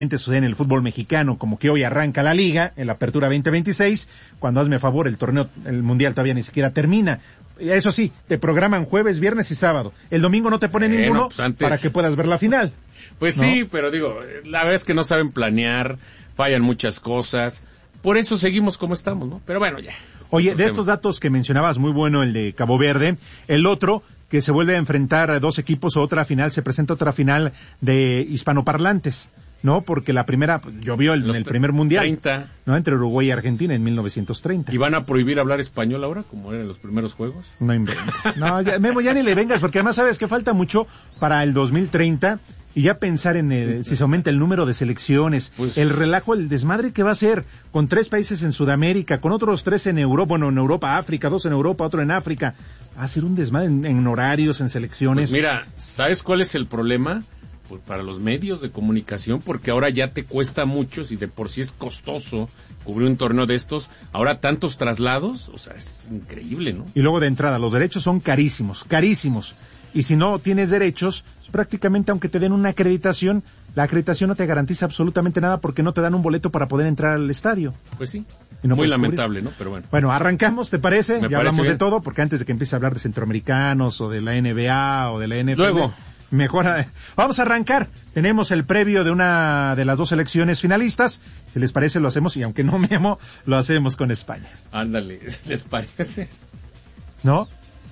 sucede en el fútbol mexicano, como que hoy arranca la liga, en la apertura 2026, cuando hazme favor, el torneo, el mundial todavía ni siquiera termina. Eso sí, te programan jueves, viernes y sábado. El domingo no te ponen ninguno pues antes, para que puedas ver la final. Pues ¿no? Sí, pero digo, la verdad es que no saben planear, fallan muchas cosas. Por eso seguimos como estamos, ¿no? Pero bueno, ya. Oye, de estos datos que mencionabas, muy bueno el de Cabo Verde. El otro, que se vuelve a enfrentar a dos equipos o otra final, se presenta otra final de hispanoparlantes, ¿no? Porque la primera llovió en el primer mundial, 30, ¿no? Entre Uruguay y Argentina en 1930. ¿Y van a prohibir hablar español ahora, como era en los primeros juegos? No inventes. No, ya, Memo, ya ni le vengas, porque además sabes que falta mucho para el 2030 y ya pensar en si se aumenta el número de selecciones, pues, el relajo, el desmadre que va a ser con 3 países en Sudamérica, con otros 3 en Europa, bueno, en Europa, África, 2 en Europa, otro en África. Va a ser un desmadre en horarios, en selecciones. Pues mira, ¿sabes cuál es el problema? Pues para los medios de comunicación, porque ahora ya te cuesta mucho, si de por sí es costoso cubrir un torneo de estos, ahora tantos traslados, o sea, es increíble, ¿no? Y luego de entrada, los derechos son carísimos, carísimos. Y si no tienes derechos, prácticamente aunque te den una acreditación, la acreditación no te garantiza absolutamente nada porque no te dan un boleto para poder entrar al estadio. Pues sí, no muy lamentable, ¿no? Pero bueno. Bueno, arrancamos, ¿te parece? Ya hablamos bien de todo, porque antes de que empiece a hablar de centroamericanos o de la NBA o de la NFL... Luego... Mejor, vamos a arrancar. Tenemos el previo de una de las 2 selecciones finalistas. Si les parece, lo hacemos, y aunque no Memo, lo hacemos con España. Ándale, ¿les parece? ¿No?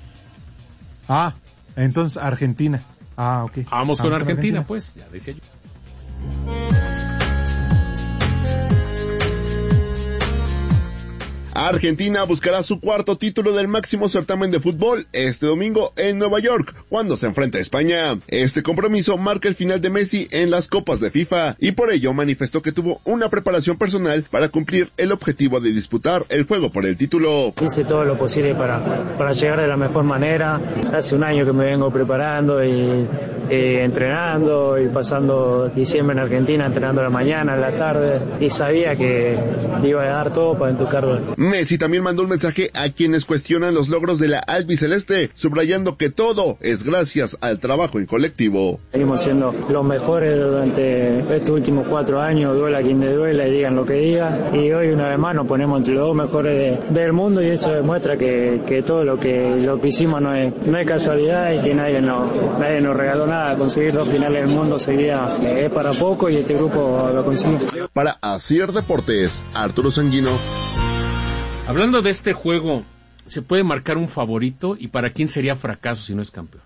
Entonces Argentina. Ok. Vamos con Argentina, pues, ya decía yo. Argentina buscará su 4º título del máximo certamen de fútbol este domingo en Nueva York, cuando se enfrenta a España. Este compromiso marca el final de Messi en las copas de FIFA, y por ello manifestó que tuvo una preparación personal para cumplir el objetivo de disputar el juego por el título. Hice todo lo posible para llegar de la mejor manera. Hace un año que me vengo preparando y entrenando, y pasando diciembre en Argentina, entrenando a la mañana, a la tarde, y sabía que iba a dar todo para entucarlo. Messi también mandó un mensaje a quienes cuestionan los logros de la albiceleste, subrayando que todo es gracias al trabajo en colectivo. Venimos siendo los mejores durante estos últimos 4 años, duela quien le duela y digan lo que digan, y hoy una vez más nos ponemos entre los 2 mejores del mundo, y eso demuestra que todo lo que hicimos no es casualidad, y que nadie nos regaló nada. Conseguir 2 finales del mundo seguía es para poco, y este grupo lo consiguió. Para Asier Deportes, Arturo Sanguino. Hablando de este juego, ¿se puede marcar un favorito? ¿Y para quién sería fracaso si no es campeón?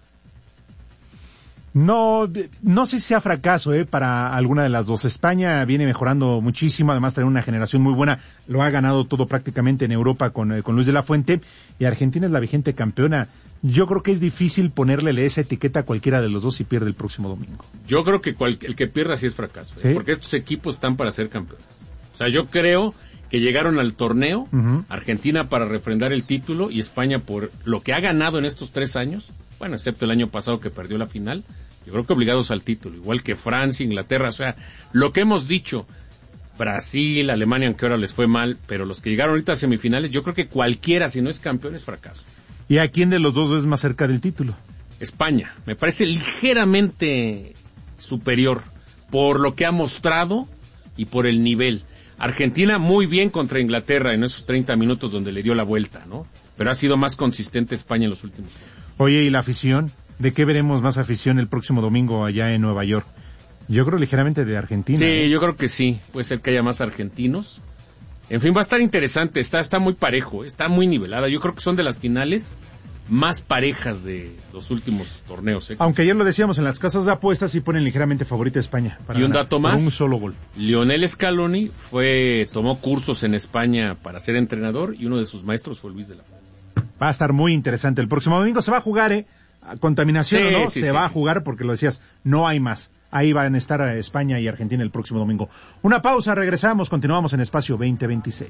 No sé si sea fracaso, para alguna de las dos. España viene mejorando muchísimo, además trae una generación muy buena, lo ha ganado todo prácticamente en Europa con Luis de la Fuente, y Argentina es la vigente campeona. Yo creo que es difícil ponerle esa etiqueta a cualquiera de los dos si pierde el próximo domingo. Yo creo que el que pierda sí es fracaso, ¿Sí? Porque estos equipos están para ser campeones. O sea, yo creo que llegaron al torneo, Argentina para refrendar el título, y España por lo que ha ganado en estos 3 años, bueno, excepto el año pasado que perdió la final, yo creo que obligados al título, igual que Francia, Inglaterra, o sea, lo que hemos dicho, Brasil, Alemania, aunque ahora les fue mal, pero los que llegaron ahorita a semifinales, yo creo que cualquiera, si no es campeón, es fracaso. ¿Y a quién de los dos es más cerca del título? España, me parece ligeramente superior, por lo que ha mostrado y por el nivel. Argentina muy bien contra Inglaterra en esos 30 minutos donde le dio la vuelta, ¿no? Pero ha sido más consistente España en los últimos años. Oye, ¿y la afición? ¿De qué veremos más afición el próximo domingo allá en Nueva York? Yo creo ligeramente de Argentina. Sí, yo creo que sí. Puede ser que haya más argentinos. En fin, va a estar interesante. Está muy parejo, está muy nivelada. Yo creo que son de las finales más parejas de los últimos torneos. Aunque ayer lo decíamos, en las casas de apuestas y ponen ligeramente favorita a España. Y un dato más, un solo gol. Lionel Scaloni tomó cursos en España para ser entrenador, y uno de sus maestros fue Luis de la Fuente. Va a estar muy interesante. El próximo domingo se va a jugar, contaminación o no, se va a jugar porque lo decías, no hay más. Ahí van a estar España y Argentina el próximo domingo. Una pausa, regresamos, continuamos en Espacio 2026.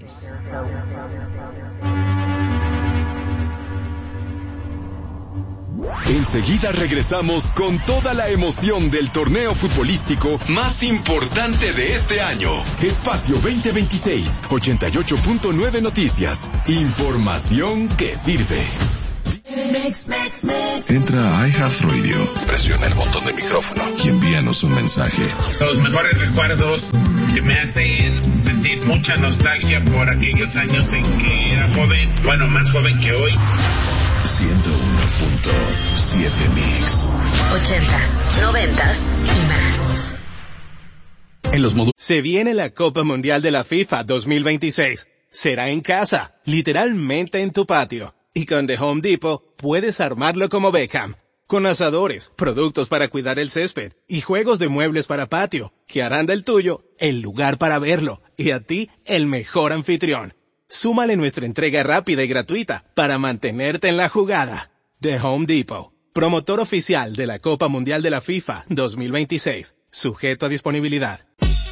Enseguida regresamos con toda la emoción del torneo futbolístico más importante de este año. Espacio 2026, 88.9 Noticias. Información que sirve. Entra a iHeartRadio, presiona el botón de micrófono y envíanos un mensaje. Los mejores recuerdos que me hacen sentir mucha nostalgia por aquellos años en que era joven, bueno, más joven que hoy. 101.7 Mix. 80s, 90s y más. En los Se viene la Copa Mundial de la FIFA 2026. Será en casa, literalmente en tu patio. Y con The Home Depot puedes armarlo como Beckham. Con asadores, productos para cuidar el césped y juegos de muebles para patio, que harán del tuyo el lugar para verlo y a ti el mejor anfitrión. Súmale nuestra entrega rápida y gratuita para mantenerte en la jugada. The Home Depot, promotor oficial de la Copa Mundial de la FIFA 2026. Sujeto a disponibilidad.